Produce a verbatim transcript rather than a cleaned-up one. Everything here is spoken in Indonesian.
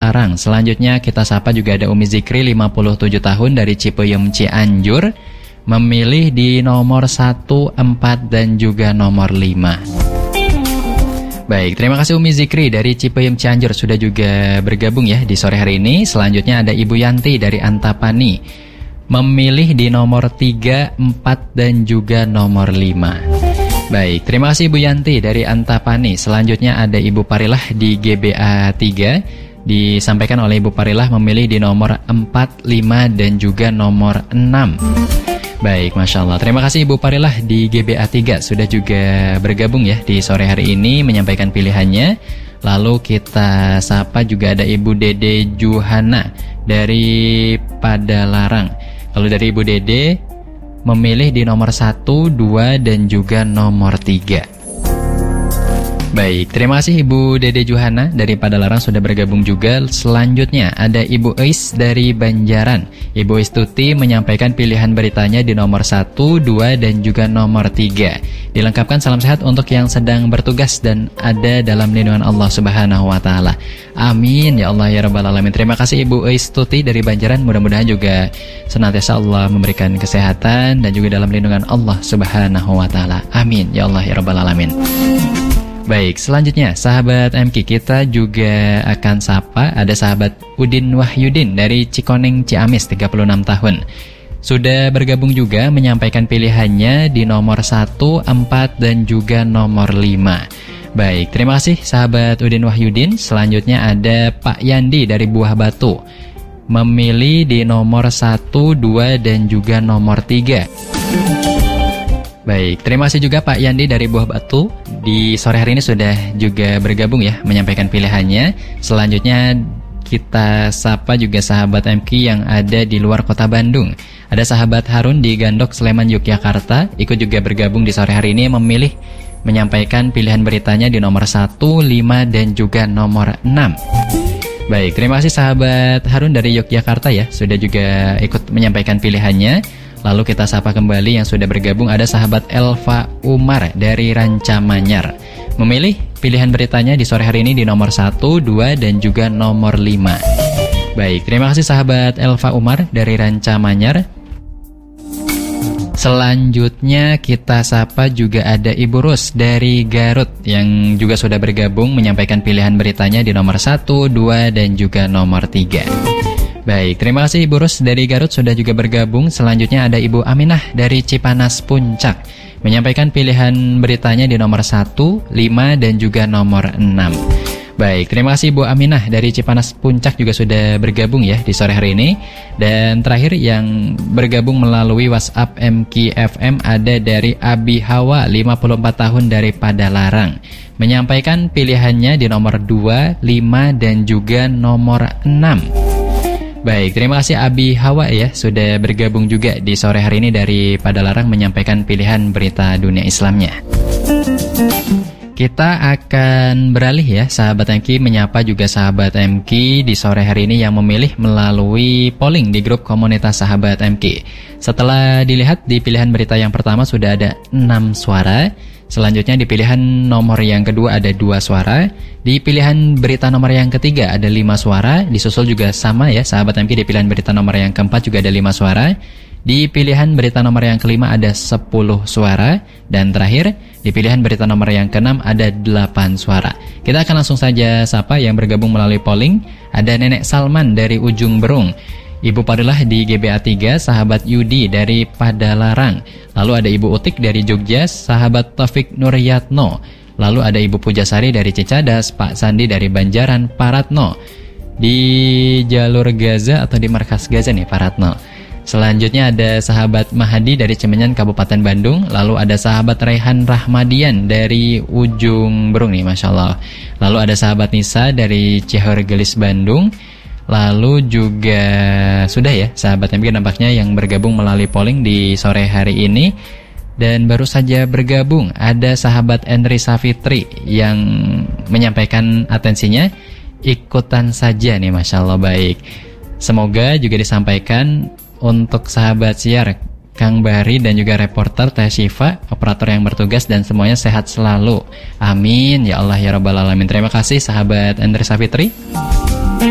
Parang. Selanjutnya kita sapa juga ada Umi Zikri lima puluh tujuh tahun dari Cipeyum Cianjur, memilih di nomor satu, empat dan juga nomor lima. Baik, terima kasih Umi Zikri dari Cipeyum Cianjur sudah juga bergabung ya di sore hari ini. Selanjutnya ada Ibu Yanti dari Antapani, memilih di nomor tiga, empat dan juga nomor lima. Baik, terima kasih Ibu Yanti dari Antapani. Selanjutnya ada Ibu Parilah di G B A tiga, disampaikan oleh Ibu Parilah memilih di nomor empat, lima dan juga nomor enam. Baik, Masya Allah. Terima kasih Ibu Parilah di G B A tiga sudah juga bergabung ya di sore hari ini menyampaikan pilihannya. Lalu kita sapa juga ada Ibu Dede Juhana dari Padalarang. Lalu dari Ibu Dede memilih di nomor satu, dua dan juga nomor tiga. Baik, terima kasih Ibu Dede Juhana dari Padalarang sudah bergabung juga. Selanjutnya ada Ibu Eis dari Banjaran. Ibu Eis Tuti menyampaikan pilihan beritanya di nomor satu, dua dan juga nomor tiga. Dilengkapkan salam sehat untuk yang sedang bertugas dan ada dalam lindungan Allah Subhanahu wa taala. Amin ya Allah ya rabbal alamin. Terima kasih Ibu Eis Tuti dari Banjaran. Mudah-mudahan juga senantiasa Allah memberikan kesehatan dan juga dalam lindungan Allah Subhanahu wa taala. Amin ya Allah ya rabbal alamin. Baik, selanjutnya sahabat M K kita juga akan sapa ada sahabat Udin Wahyudin dari Cikoneng Ciamis tiga puluh enam tahun. Sudah bergabung juga menyampaikan pilihannya di nomor satu, empat dan juga nomor lima. Baik, terima kasih sahabat Udin Wahyudin. Selanjutnya ada Pak Yandi dari Buah Batu, memilih di nomor satu, dua dan juga nomor tiga. Baik, terima kasih juga Pak Yandi dari Buah Batu. Di sore hari ini sudah juga bergabung ya menyampaikan pilihannya. Selanjutnya kita sapa juga sahabat M K yang ada di luar kota Bandung. Ada sahabat Harun di Gandok, Sleman, Yogyakarta, ikut juga bergabung di sore hari ini memilih menyampaikan pilihan beritanya di nomor satu, lima dan juga nomor enam. Baik, terima kasih sahabat Harun dari Yogyakarta ya sudah juga ikut menyampaikan pilihannya. Lalu kita sapa kembali yang sudah bergabung ada sahabat Elva Umar dari Rancamanyar, memilih pilihan beritanya di sore hari ini di nomor satu, dua dan juga nomor lima. Baik, terima kasih sahabat Elva Umar dari Rancamanyar. Selanjutnya kita sapa juga ada Ibu Rus dari Garut yang juga sudah bergabung menyampaikan pilihan beritanya di nomor satu, dua dan juga nomor tiga. Baik, terima kasih Ibu Rus dari Garut sudah juga bergabung. Selanjutnya ada Ibu Aminah dari Cipanas Puncak, menyampaikan pilihan beritanya di nomor satu, lima dan juga nomor enam. Baik, terima kasih Bu Aminah dari Cipanas Puncak juga sudah bergabung ya di sore hari ini. Dan terakhir yang bergabung melalui WhatsApp M K F M ada dari Abi Hawa lima puluh empat tahun dari Padalarang, menyampaikan pilihannya di nomor dua, lima dan juga nomor enam. Baik, terima kasih Abi Hawa ya sudah bergabung juga di sore hari ini dari Padalarang menyampaikan pilihan berita dunia Islamnya. Kita akan beralih ya sahabat M K menyapa juga sahabat M K di sore hari ini yang memilih melalui polling di grup komunitas sahabat M K. Setelah dilihat di pilihan berita yang pertama sudah ada enam suara. Selanjutnya di pilihan nomor yang kedua ada dua suara. Di pilihan berita nomor yang ketiga ada lima suara. Disusul juga sama ya sahabat M K di pilihan berita nomor yang keempat juga ada lima suara. Di pilihan berita nomor yang kelima ada sepuluh suara. Dan terakhir di pilihan berita nomor yang keenam ada delapan suara. Kita akan langsung saja sapa yang bergabung melalui polling. Ada Nenek Salman dari Ujung Berung, Ibu Parilah di G B A tiga, sahabat Yudi dari Padalarang, lalu ada Ibu Utik dari Jogja, sahabat Taufik Nuryatno, lalu ada Ibu Pujasari dari Cicadas, Pak Sandi dari Banjaran, Pak Ratno di jalur Gaza atau di markas Gaza nih Pak Ratno. Selanjutnya ada sahabat Mahadi dari Cemenyan, Kabupaten Bandung, lalu ada sahabat Rehan Rahmadian dari Ujung Berung nih Masya Allah, lalu ada sahabat Nisa dari Cihorgelis Bandung. Lalu juga sudah ya sahabat M K nampaknya yang bergabung melalui polling di sore hari ini. Dan baru saja bergabung ada sahabat Enri Safitri yang menyampaikan atensinya. Ikutan saja nih Masya Allah. Baik, semoga juga disampaikan untuk sahabat siar Kang Bari dan juga reporter Teh Syifa, operator yang bertugas dan semuanya sehat selalu. Amin ya Allah ya Rabbal Alamin. Terima kasih sahabat Enri Safitri.